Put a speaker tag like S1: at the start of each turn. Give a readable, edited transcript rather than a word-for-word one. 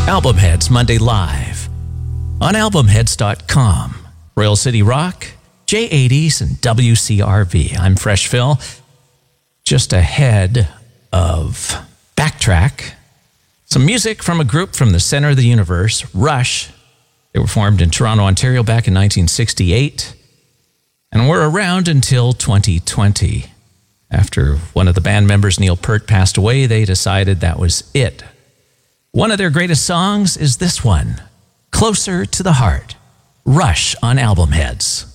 S1: Albumheads Monday Live on albumheads.com. Royal City Rock, J80s, and WCRV. I'm Fresh Phil. Just ahead of Backtrack, some music from a group from the center of the universe, Rush. They were formed in Toronto, Ontario back in 1968 and were around until 2020. After one of the band members, Neil Peart, passed away, they decided that was it. One of their greatest songs is this one, Closer to the Heart. Rush on Albumheads.